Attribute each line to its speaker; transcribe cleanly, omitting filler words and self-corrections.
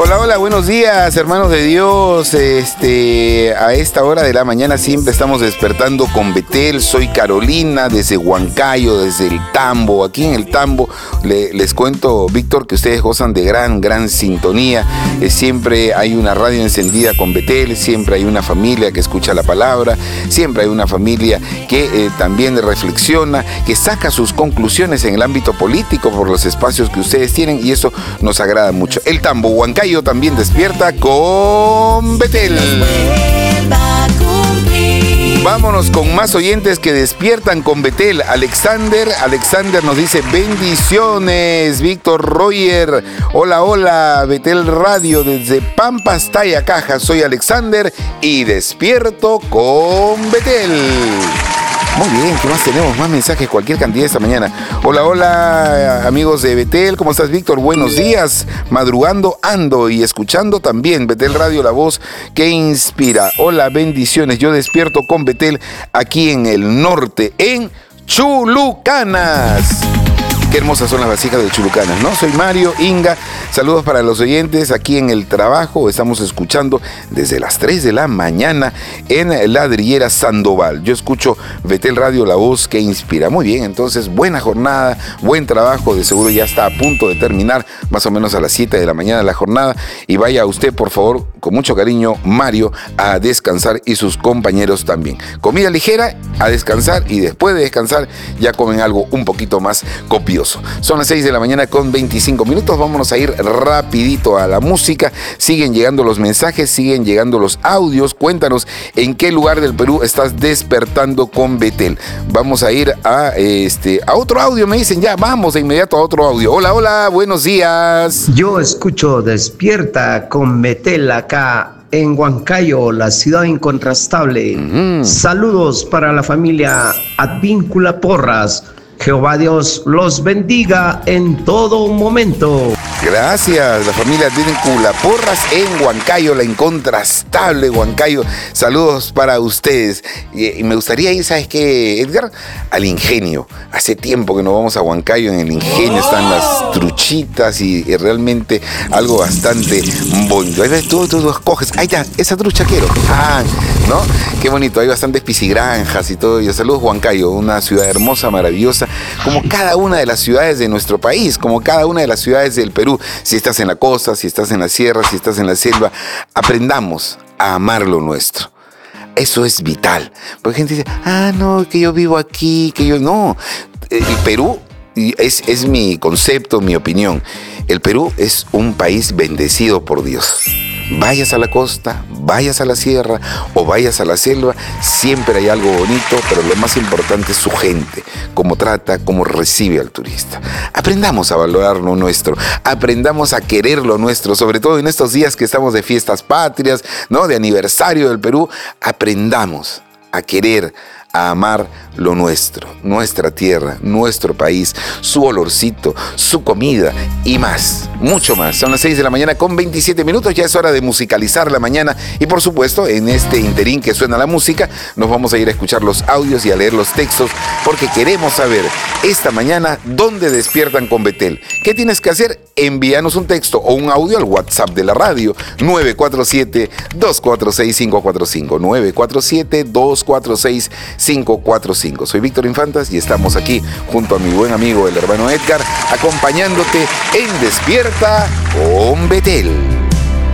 Speaker 1: Hola, hola, buenos días, hermanos de Dios. A esta hora de la mañana siempre estamos despertando con Betel. Soy Carolina, desde Huancayo, desde el Tambo. Aquí en el Tambo les cuento, Víctor, que ustedes gozan de gran sintonía. Siempre hay una radio encendida con Betel, siempre hay una familia que escucha la palabra, siempre hay una familia que también reflexiona, que saca sus conclusiones en el ámbito político por los espacios que ustedes tienen, y eso nos agrada mucho. El Tambo, Huancayo, también despierta con Betel. Vámonos con más oyentes que despiertan con Betel. Alexander nos dice bendiciones. Víctor Royer, hola, Betel Radio desde Pampas, Tayacaja. Soy Alexander y despierto con Betel. Muy bien, ¿qué más tenemos? Más mensajes, cualquier cantidad esta mañana. Hola, amigos de Betel, ¿cómo estás, Víctor? Buenos días. Madrugando ando y escuchando también Betel Radio, la voz que inspira. Hola, bendiciones. Yo despierto con Betel aquí en el norte, en Chulucanas. Qué hermosas son las vasijas de Chulucanas, ¿no? Soy Mario Inga. Saludos para los oyentes aquí en el trabajo. Estamos escuchando desde las 3 de la mañana en Ladrillera Sandoval. Yo escucho Betel Radio, la voz que inspira. Muy bien, entonces, buena jornada, buen trabajo. De seguro ya está a punto de terminar, más o menos a las 7 de la mañana la jornada. Y vaya usted, por favor, con mucho cariño, Mario, a descansar, y sus compañeros también. Comida ligera, a descansar, y después de descansar ya comen algo un poquito más copioso. Son las 6 de la mañana con 25 minutos. Vámonos a ir rapidito a la música. Siguen llegando los mensajes, siguen llegando los audios. Cuéntanos en qué lugar del Perú estás despertando con Betel. Vamos a ir a otro audio. Me dicen ya, vamos de inmediato a otro audio. Hola, buenos días.
Speaker 2: Yo escucho Despierta con Betel acá en Huancayo, la ciudad incontrastable. Saludos para la familia Advíncula Porras. Jehová Dios los bendiga en todo momento.
Speaker 1: Gracias, la familia Advíncula Porras en Huancayo, la incontrastable Huancayo. Saludos para ustedes. Y me gustaría ir, ¿sabes qué, Edgar? Al Ingenio. Hace tiempo que no vamos a Huancayo. En el Ingenio están las truchitas y realmente algo bastante bonito. Ahí ves, tú escoges. Ahí ya, esa trucha quiero. ¿No? Qué bonito. Hay bastantes pisigranjas y todo. Y saludos, Huancayo, una ciudad hermosa, maravillosa, como cada una de las ciudades de nuestro país, como cada una de las ciudades del Perú. Si estás en la costa, si estás en la sierra, si estás en la selva, aprendamos a amar lo nuestro. Eso es vital. Porque gente dice, no, que yo vivo aquí, que yo no. El Perú, es mi concepto, mi opinión. El Perú es un país bendecido por Dios. Vayas a la costa, vayas a la sierra o vayas a la selva, siempre hay algo bonito, pero lo más importante es su gente, cómo trata, cómo recibe al turista. Aprendamos a valorar lo nuestro, aprendamos a querer lo nuestro, sobre todo en estos días que estamos de fiestas patrias, ¿no? De aniversario del Perú. Aprendamos a querer, a amar lo nuestro, nuestra tierra, nuestro país, su olorcito, su comida y más, mucho más. Son las 6 de la mañana con 27 minutos, ya es hora de musicalizar la mañana, y por supuesto en este interín que suena la música nos vamos a ir a escuchar los audios y a leer los textos, porque queremos saber esta mañana dónde despiertan con Betel. ¿Qué tienes que hacer? Envíanos un texto o un audio al WhatsApp de la radio 947-246-545 947-246-545. Soy Víctor Infantas y estamos aquí junto a mi buen amigo el hermano Edgar, acompañándote en Despierta con Betel.